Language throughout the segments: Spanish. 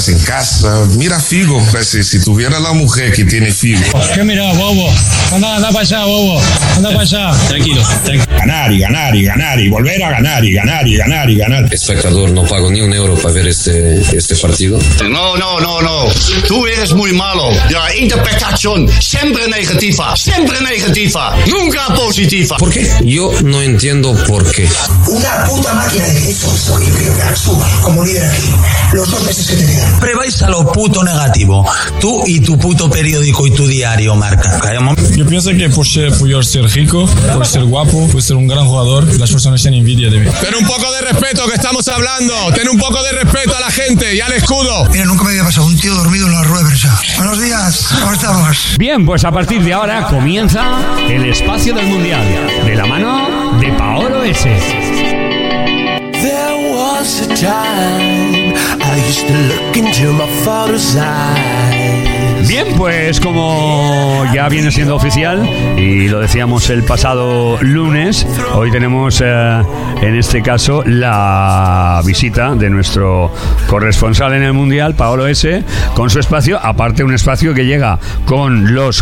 estás en casa. Mira Figo, pues, si tuviera la mujer que tiene Figo. ¿Qué mira, bobo? Anda para allá, bobo. Anda para allá. Tranquilo. Ganar y volver a ganar y ganar. Espectador, no pago ni un euro para ver este partido. No. Tú eres muy malo. La interpretación siempre negativa, nunca positiva. ¿Por qué? Yo no entiendo por qué. Una puta máquina de eso es lo que yo quiero que hagas tú, como líder aquí. Los 2 meses que te quedan. Siempre vais a lo puto negativo. Tú y tu puto periódico y tu diario, Marca. Yo pienso que por ser rico, por ser guapo, por ser un gran jugador, las personas tienen envidia de mí. Ten un poco de respeto que estamos hablando. Ten un poco de respeto a la gente y al escudo. Mira, nunca me había pasado un tío dormido en la rueda de prensa. Buenos días, ¿cómo estamos? Bien, pues a partir de ahora comienza el espacio del Mundial, de la mano de Paolo S. There was a time I used to look into my father's eyes. Bien, pues como ya viene siendo oficial y lo decíamos el pasado lunes, hoy tenemos en este caso la visita de nuestro corresponsal en el Mundial, Paolo S, con su espacio, aparte un espacio que llega con los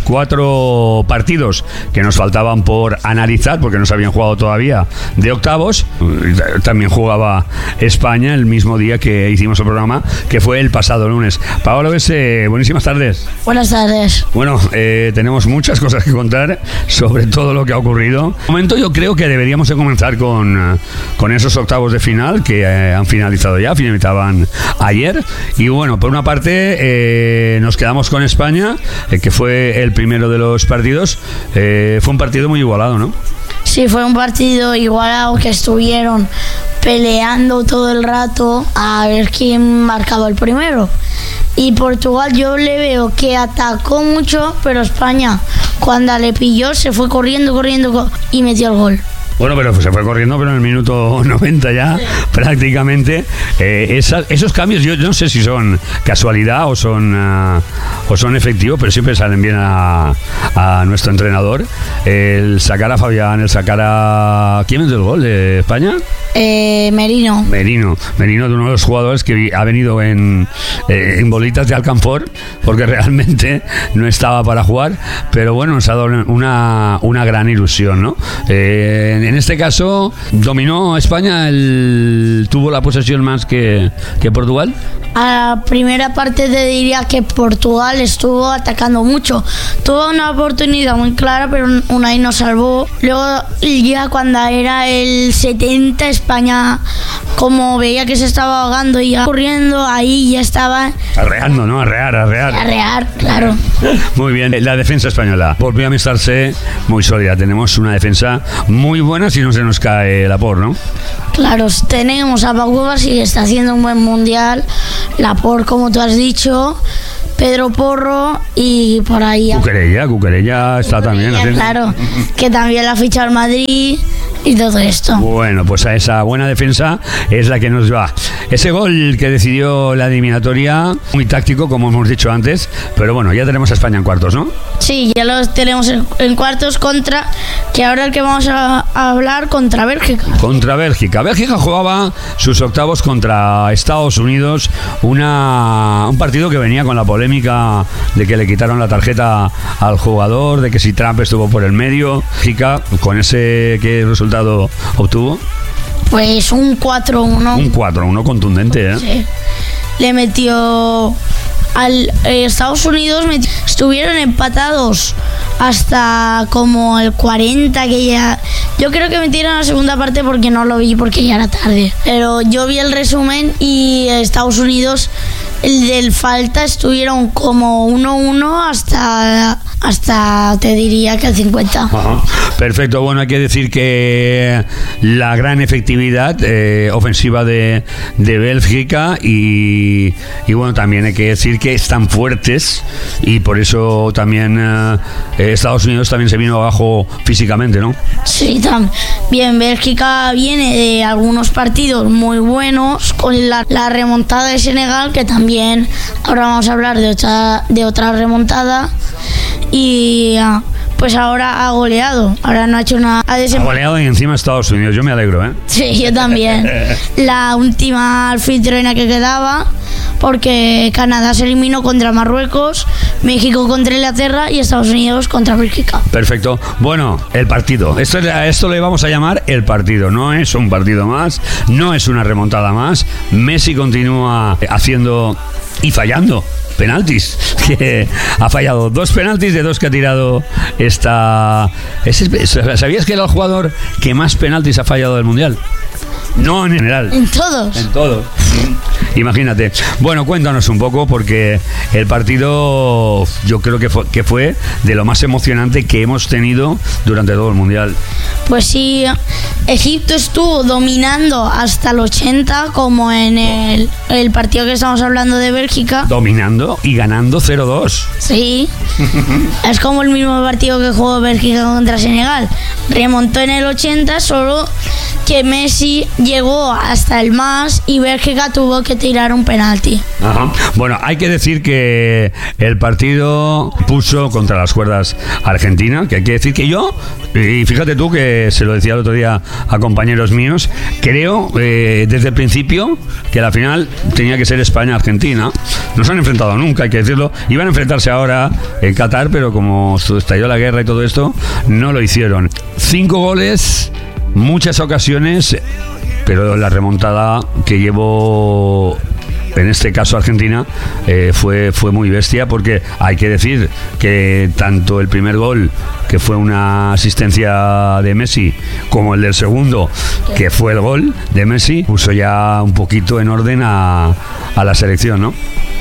4 partidos que nos faltaban por analizar porque no se habían jugado todavía de octavos. También jugaba España el mismo día que hicimos el programa, que fue el pasado lunes. Paolo S, buenísimas tardes. Buenas tardes. Bueno, tenemos muchas cosas que contar sobre todo lo que ha ocurrido. De momento yo creo que deberíamos de comenzar con esos octavos de final que han finalizado ya, finalizaban ayer. Y bueno, por una parte nos quedamos con España, que fue el primero de los partidos. Fue un partido muy igualado, ¿no? Sí, fue un partido igualado que estuvieron peleando todo el rato a ver quién marcaba el primero. Y Portugal yo le veo que atacó mucho, pero España cuando le pilló se fue corriendo y metió el gol. Bueno, pero se fue corriendo, pero en el minuto 90 ya, prácticamente. Esos cambios yo no sé si son casualidad o son efectivos, pero siempre salen bien a nuestro entrenador. El sacar a Fabián, el sacar a... ¿Quién es el gol de España? Merino, de uno de los jugadores que ha venido en bolitas de alcanfor, porque realmente no estaba para jugar, pero bueno, nos ha dado una gran ilusión, ¿no? En este caso, dominó España, tuvo la posesión más que Portugal. A la primera parte te diría que Portugal estuvo atacando mucho. Tuvo una oportunidad muy clara, pero Unai nos salvó. Luego, ya cuando era el 70, España, como veía que se estaba ahogando y ya corriendo, ahí ya estaba... Arreando, ¿no? Arrear, claro. Muy bien. La defensa española volvió a mostrarse muy sólida. Tenemos una defensa muy buena si no se nos cae la por, ¿no? Claro, tenemos a Pau Gasol, que está haciendo un buen mundial. Laporte, como tú has dicho, Pedro Porro y por ahí... Cucurella está también haciendo... Claro, que también la ha fichado el Madrid y todo esto. Bueno, pues a esa buena defensa es la que nos va. Ese gol que decidió la eliminatoria, muy táctico, como hemos dicho antes, pero bueno, ya tenemos a España en cuartos, ¿no? Sí, ya los tenemos en cuartos que ahora el que vamos a hablar contra Bélgica. Bélgica jugaba sus octavos contra Estados Unidos, un partido que venía con la polémica de que le quitaron la tarjeta al jugador, de que si Trump estuvo por el medio. Bélgica, con ese, ¿qué resultado obtuvo? Pues un 4-1. Un 4-1 contundente, ¿eh? Sí. Le metió al Estados Unidos, estuvieron empatados hasta como el 40, que ya... Yo creo que metieron la segunda parte porque no lo vi, porque ya era tarde. Pero yo vi el resumen y Estados Unidos, el del falta, estuvieron como 1-1 hasta te diría que el 50. Ajá. Perfecto, bueno, hay que decir que la gran efectividad ofensiva de Bélgica y bueno, también hay que decir que están fuertes y por eso también Estados Unidos también se vino abajo físicamente, ¿no? Sí, también Bélgica viene de algunos partidos muy buenos, con la remontada de Senegal, que también ahora vamos a hablar de otra remontada. Y pues ahora ha goleado. Ahora no ha hecho nada. Ha goleado y encima Estados Unidos. Yo me alegro, ¿eh? Sí, yo también. La última anfitriona que quedaba, porque Canadá se eliminó contra Marruecos, México contra Inglaterra y Estados Unidos contra Bélgica. Perfecto. Bueno, el partido. Esto le vamos a llamar el partido. No es un partido más, no es una remontada más. Messi continúa haciendo y fallando penaltis, que ha fallado 2 penaltis de 2 que ha tirado ¿Sabías que era el jugador que más penaltis ha fallado del Mundial? No en general. ¿En todos? En todos. Imagínate. Bueno, cuéntanos un poco, porque el partido yo creo que fue de lo más emocionante que hemos tenido durante todo el Mundial. Pues sí, Egipto estuvo dominando hasta el 80, como en el partido que estamos hablando de Bélgica. Dominando y ganando 0-2. Sí. Es como el mismo partido que jugó Bélgica contra Senegal. Remontó en el 80, solo que Messi llegó hasta el más y Bélgica tuvo que tirar un penalti. Ajá. Bueno, hay que decir que el partido puso contra las cuerdas a Argentina, que hay que decir que yo, y fíjate tú que se lo decía el otro día a compañeros míos, creo desde el principio que la final tenía que ser España-Argentina. No se han enfrentado nunca, hay que decirlo. Iban a enfrentarse ahora en Qatar, pero como estalló la guerra y todo esto, no lo hicieron. 5 goles, muchas ocasiones, pero la remontada que llevó, en este caso Argentina, fue muy bestia, porque hay que decir que tanto el primer gol, que fue una asistencia de Messi, como el del segundo, que fue el gol de Messi, puso ya un poquito en orden a la selección, ¿no?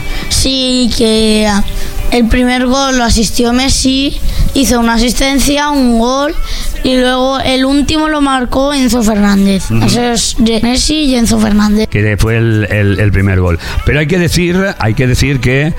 Sí, que el primer gol lo asistió Messi, hizo una asistencia, un gol, y luego el último lo marcó Enzo Fernández. Eso es de Messi y Enzo Fernández. Que fue el primer gol. Pero hay que decir que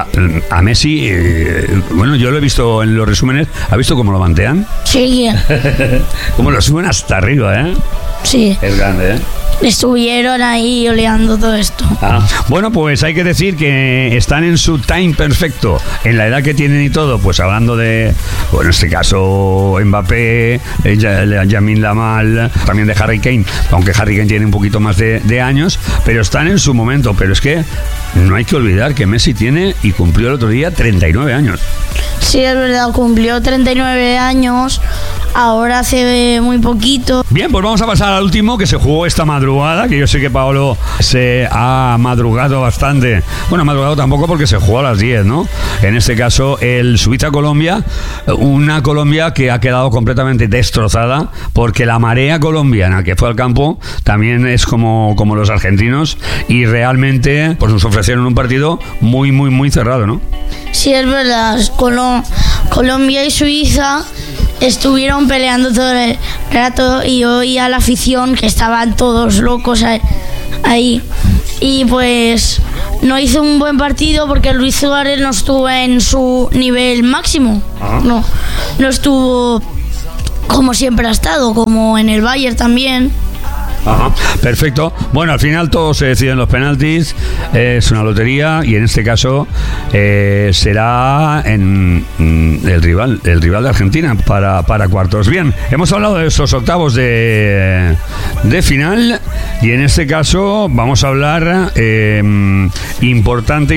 a Messi, bueno, yo lo he visto en los resúmenes. ¿Ha visto cómo lo mantean? Sí. Cómo lo suben hasta arriba, ¿eh? Sí. Es grande, ¿eh? Estuvieron ahí oleando todo esto. Bueno, pues hay que decir que están en su time perfecto, en la edad que tienen y todo, pues hablando de, bueno, en este caso Mbappé, Lamine Yamal, también de Harry Kane, aunque Harry Kane tiene un poquito más de años, pero están en su momento. Pero es que no hay que olvidar que Messi tiene, y cumplió el otro día, 39 años. Sí, es verdad, cumplió 39 años, ahora hace muy poquito. Bien, pues vamos a pasar al último, que se jugó esta madrugada, que yo sé que Paolo se ha madrugado bastante. Bueno, madrugado tampoco, porque se jugó a las 10, ¿no? En este caso, el Suiza-Colombia, una Colombia que ha quedado completamente destrozada, porque la marea colombiana que fue al campo también es como los argentinos, y realmente pues nos ofrecieron un partido muy, muy, muy cerrado, ¿no? Sí, es verdad, Colombia y Suiza estuvieron peleando todo el rato, y hoy a la afición, que estaban todos locos ahí, y pues no hizo un buen partido porque Luis Suárez no estuvo en su nivel máximo. No estuvo como siempre ha estado, como en el Bayern también. Ajá, perfecto. Bueno, al final todo se decide en los penaltis, es una lotería, y en este caso será en el rival de Argentina para cuartos. Bien, hemos hablado de esos octavos de final, y en este caso vamos a hablar importante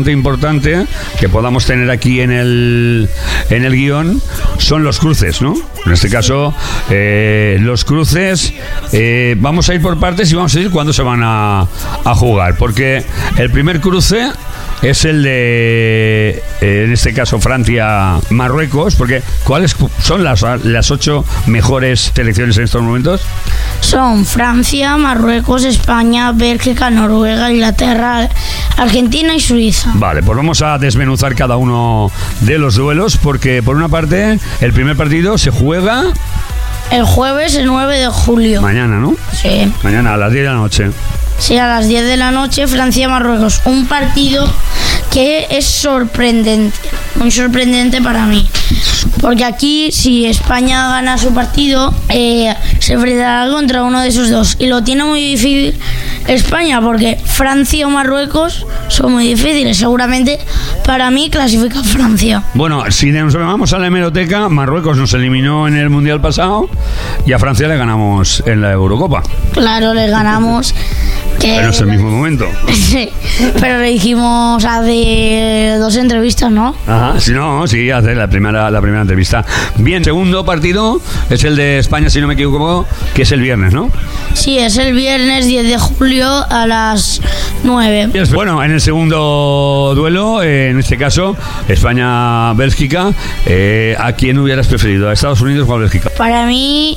que podamos tener aquí en el guión, son los cruces, ¿no? En este caso los cruces, vamos a ir por partes y vamos a decir cuándo se van a jugar, porque el primer cruce es el de, en este caso, Francia-Marruecos, porque ¿cuáles son las 8 mejores selecciones en estos momentos? Son Francia, Marruecos, España, Bélgica, Noruega, Inglaterra, Argentina y Suiza. Vale, pues vamos a desmenuzar cada uno de los duelos, porque por una parte el primer partido se juega el jueves, el 9 de julio. Mañana, ¿no? Sí. Mañana a las 10 de la noche. Sí, a las 10 de la noche, Francia-Marruecos. Un partido que es sorprendente, muy sorprendente para mí. Porque aquí, si España gana su partido, se enfrentará contra uno de esos dos. Y lo tiene muy difícil España, porque Francia o Marruecos son muy difíciles. Seguramente para mí clasifica Francia. Bueno, si nos vamos a la hemeroteca, Marruecos nos eliminó en el Mundial pasado y a Francia le ganamos en la Eurocopa. Claro, le ganamos. Pero es el mismo momento. Sí, pero le dijimos hace 2 entrevistas, ¿no? Ajá, sí, hace la primera entrevista. Bien, segundo partido es el de España, si no me equivoco, que es el viernes, ¿no? Sí, es el viernes 10 de julio a las 9. Bueno, en el segundo duelo, en este caso, España-Bélgica, ¿a quién hubieras preferido? ¿A Estados Unidos o a Bélgica? Para mí,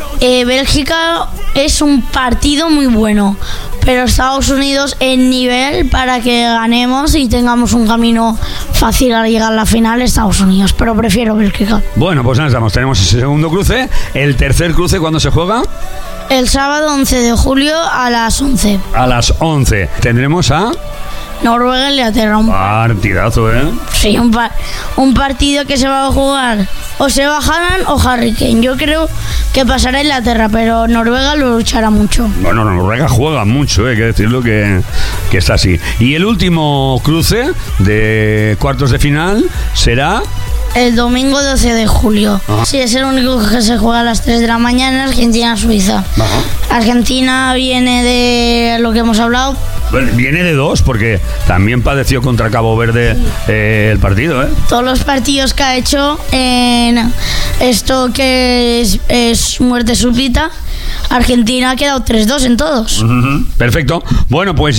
Bélgica es un partido muy bueno, pero Estados Unidos en nivel para que ganemos y tengamos un camino fácil al llegar a la final, Estados Unidos, pero prefiero Bélgica. Bueno, pues nada, estamos. Tenemos ese segundo cruce. ¿El tercer cruce cuándo se juega? El sábado 11 de julio a las 11. A las 11. Tendremos a Noruega-Inglaterra. Partidazo, ¿eh? Sí, un partido que se va a jugar o se va Haaland o Harry Kane. Yo creo que pasará Inglaterra, pero Noruega lo luchará mucho. Bueno, Noruega juega mucho, hay que decirlo que está así. Y el último cruce de cuartos de final será el domingo 12 de julio. Ajá. Sí, es el único que se juega a las 3 de la mañana, Argentina-Suiza. Argentina viene de lo que hemos hablado. Bueno, viene de 2, porque también padeció contra Cabo Verde el partido, ¿eh? Todos los partidos que ha hecho en esto que es muerte súbita, Argentina ha quedado 3-2 en todos. Perfecto. Bueno, pues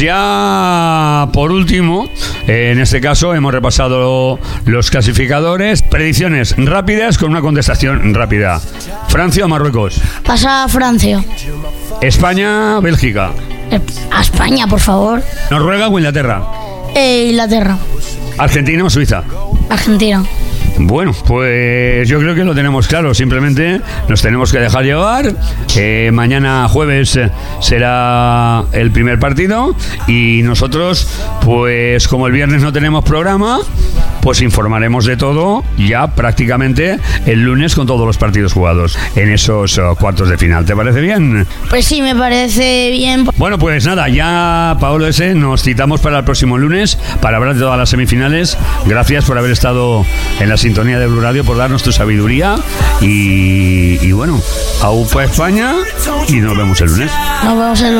ya por último, en este caso hemos repasado los clasificadores. Predicciones rápidas con una contestación rápida. ¿Francia o Marruecos? Pasa a Francia. ¿España, Bélgica? A España, por favor. ¿Noruega o Inglaterra? Inglaterra. ¿Argentina o Suiza? Argentina. Bueno, pues yo creo que lo tenemos claro. Simplemente nos tenemos que dejar llevar. Mañana jueves será el primer partido y nosotros, pues como el viernes no tenemos programa, pues informaremos de todo ya prácticamente el lunes con todos los partidos jugados en esos cuartos de final. ¿Te parece bien? Pues sí, me parece bien. Bueno, pues nada, ya Paolo S. nos citamos para el próximo lunes para hablar de todas las semifinales. Gracias por haber estado en la sintonía de Blue Radio, por darnos tu sabiduría y bueno, AUPA España y nos vemos el lunes. Nos vemos el lunes.